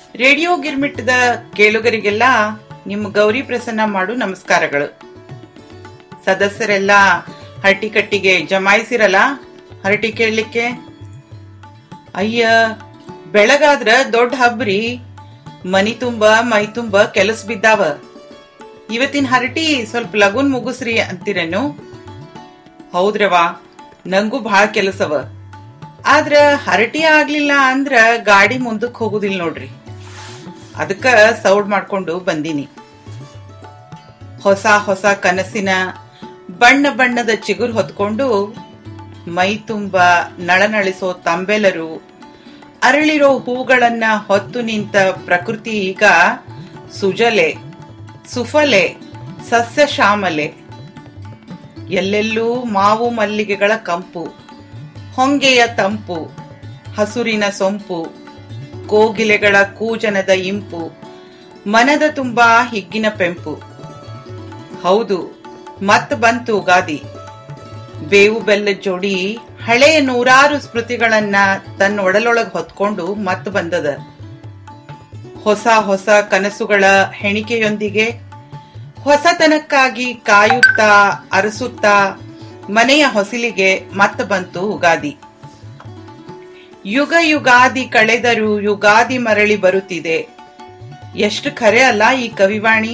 Radio ಗಿರ್ಮಿಟ್ಟದ ಕೇಳುಗರಿಗೆಲ್ಲ ನಿಮ್ಮ ಗೌರಿ ಪ್ರಸನ್ನ ಮಾಡು ನಮಸ್ಕಾರಗಳು. ಸದಸ್ಯರೆಲ್ಲ ಹರಟಿ ಕಟ್ಟಿಗೆ ಜಮಾಯಿಸಿರಲ್ಲ ಹರಟಿ ಕೇಳಲಿಕ್ಕೆ. ಅಯ್ಯ, ಬೆಳಗಾದ್ರ ದೊಡ್ಡ ಹಬ್ರಿ, ಮನಿ ತುಂಬ ಮೈ ತುಂಬ ಕೆಲಸ ಬಿದ್ದಾವ. ಇವತ್ತಿನ ಹರಟಿ ಸ್ವಲ್ಪ ಲಗುನ್ ಮುಗಿಸ್ರಿ ಅಂತೀರೇನು? ಹೌದ್ರವಾ, ನಂಗೂ ಬಹಳ ಕೆಲಸವ. ಆದ್ರ ಹರಟಿ ಆಗ್ಲಿಲ್ಲ ಅಂದ್ರ ಗಾಡಿ ಮುಂದಕ್ ಹೋಗುದಿಲ್ಲ ನೋಡ್ರಿ. ಅದಕ್ಕ ಸೌಡ್ ಮಾಡ್ಕೊಂಡು ಬಂದೀನಿ. ಹೊಸ ಹೊಸ ಕನಸಿನ ಬಣ್ಣ ಬಣ್ಣದ ಚಿಗುರು ಹೊತ್ಕೊಂಡು ಮೈ ತುಂಬ ನಳನಳಿಸೋ ತಂಬೆಲರು, ಅರಳಿರೋ ಹೂಗಳನ್ನ ಹೊತ್ತು ನಿಂತ ಪ್ರಕೃತಿ ಈಗ ಸುಜಲೆ ಸುಫಲೆ ಸಸ್ಯ ಶ್ಯಾಮಲೆ. ಎಲ್ಲೆಲ್ಲೂ ಮಾವು ಮಲ್ಲಿಗೆಗಳ ಕಂಪು, ಹೊಂಗೆಯ ತಂಪು, ಹಸುರಿನ ಸೊಂಪು, ಕೋಗಿಲೆಗಳ ಕೂಜನದ ಇಂಪು, ಮನದ ತುಂಬಾ ಹಿಗ್ಗಿನ ಪೆಂಪು. ಹೌದು, ಮತ್ ಬಂತು ಯುಗಾದಿ. ಬೇವು ಬೆಲ್ಲ ಜೋಡಿ ಹಳೆಯ ನೂರಾರು ಸ್ಮೃತಿಗಳನ್ನ ತನ್ನ ಒಡಲೊಳಗ್ ಹೊತ್ಕೊಂಡು ಮತ್ ಬಂದದ. ಹೊಸ ಹೊಸ ಕನಸುಗಳ ಹೆಣಿಕೆಯೊಂದಿಗೆ ಹೊಸತನಕ್ಕಾಗಿ ಕಾಯುತ್ತಾ ಅರಸುತ್ತಾ ಮನೆಯ ಹೊಸಿಲಿಗೆ ಮತ್ ಬಂತು ಯುಗಾದಿ. ಯುಗ ಯುಗಾದಿ ಕಳೆದರೂ ಯುಗಾದಿ ಮರಳಿ ಬರುತ್ತಿದೆ. ಎಷ್ಟು ಖರೆ ಅಲ್ಲ ಈ ಕವಿವಾಣಿ.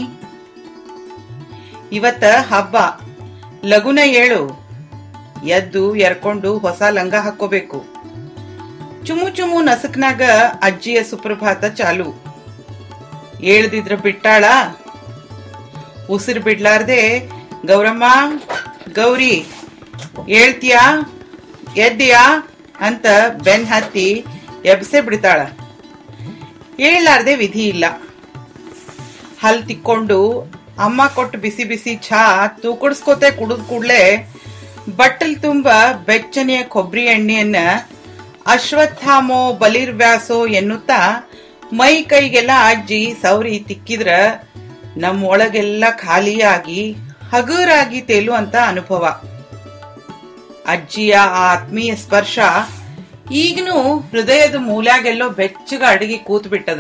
ಇವತ್ತ ಹಬ್ಬ, ಲಗುನ ಏಳು. ಎದ್ದು ಎರ್ಕೊಂಡು ಹೊಸ ಲಂಗ ಹಾಕೋಬೇಕು. ಚುಮು ಚುಮು ನಸಕ್ನಾಗ ಅಜ್ಜಿಯ ಸುಪ್ರಭಾತ ಚಾಲು. ಏಳ್ದಿದ್ರ ಬಿಟ್ಟಾಳ. ಉಸಿರು ಬಿಡ್ಲಾರ್ದೆ ಗೌರಮ್ಮ, ಗೌರಿ ಏಳ್ತೀಯಾ, ಎದ್ದೀಯಾ ಅಂತ ಬೆನ್ ಹತ್ತಿ ಎಬ್ಸೆ ಬಿಡ್ತಾಳ. ಏಳಲಾರ್ದೆ ವಿಧಿ ಇಲ್ಲ. ಹಲ್ ತಿಕ್ಕೊಂಡು ಅಮ್ಮ ಕೊಟ್ಟು ಬಿಸಿ ಬಿಸಿ ಚಹಾ ತೂಕಡಿಸ್ಕೋತೆ ಕುಡಿದ್ ಕೂಡ್ಲೆ ಬಟ್ಟಲ್ ತುಂಬ ಬೆಚ್ಚನೆಯ ಕೊಬ್ಬರಿ ಎಣ್ಣೆಯನ್ನ ಅಶ್ವತ್ಥಾಮೋ ಬಲಿರ್ವ್ಯಾಸೋ ಎನ್ನುತ್ತಾ ಮೈ ಕೈಗೆಲ್ಲ ಅಜ್ಜಿ ಸೌರಿ ತಿಕ್ಕಿದ್ರ ನಮ್ಮ ಒಳಗೆಲ್ಲ ಖಾಲಿಯಾಗಿ ಹಗುರಾಗಿ ತೇಲುವಂತ ಅನುಭವ. ಅಜ್ಜಿಯ ಆ ಆತ್ಮೀಯ ಸ್ಪರ್ಶ ಈಗನೂ ಹೃದಯದ ಮೂಲ್ಯಾಗೆಲ್ಲೋ ಬೆಚ್ಚಗ ಅಡಗಿ ಕೂತ್ ಬಿಟ್ಟದ.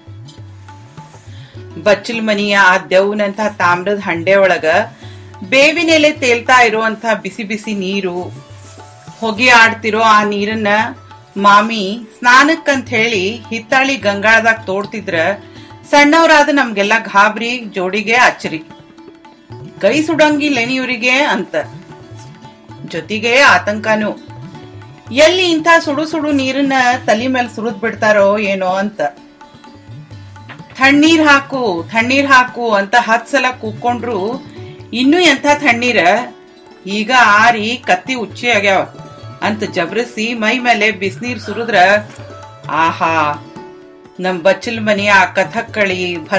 ಬಚ್ಚಲ್ ಮನಿಯ ಆ ದೆವ್ನಂತ ತಾಮ್ರದ ಹಂಡೆ ಒಳಗ ಬೇವಿನೆಲೆ ತೇಲ್ತಾ ಇರುವಂತ ಬಿಸಿ ಬಿಸಿ ನೀರು, ಹೊಗೆ ಆಡ್ತಿರೋ ಆ ನೀರನ್ನ ಮಾಮಿ ಸ್ನಾನಕ್ಕಂತ ಹೇಳಿ ಹಿತ್ತಾಳಿ ಗಂಗಾಳದಾಗ ತೋಡ್ತಿದ್ರ ಸಣ್ಣವರಾದ ನಮ್ಗೆಲ್ಲ ಗಾಬರಿ, ಜೋಡಿಗೆ ಅಚ್ಚರಿ. ಕೈ ಸುಡಂಗಿಲ್ಲೇನಿ ಇವ್ರಿಗೆ ಅಂತ. ಜೊತೆಗೆ ಆತಂಕನೂ, ಎಲ್ಲಿ ಇಂಥ ಸುಡು ಸುಡು ನೀರನ್ನ ತಲೆ ಮೇಲೆ ಸುರಿದ್ ಬಿಡ್ತಾರೋ ಏನೋ ಅಂತ. ತಣ್ಣೀರ್ ಹಾಕು ತಣ್ಣೀರ್ ಹಾಕು ಅಂತ 10 ಸಲ ಕೂಕೊಂಡ್ರು ಇನ್ನೂ ಎಂಥ ತಣ್ಣೀರ, ಈಗ ಆರಿ ಕತ್ತಿ ಉಚ್ಚಿ ಆಗ್ಯಾವ ಅಂತ ಜಬರಿಸಿ ಮೈ ಮೇಲೆ ಬಿಸಿನೀರ್ ಸುರಿದ್ರ ಆಹಾ, ನಮ್ ಬಚ್ಚಲ್ ಮನೆಯ ಕಥಕ್ಕಳಿ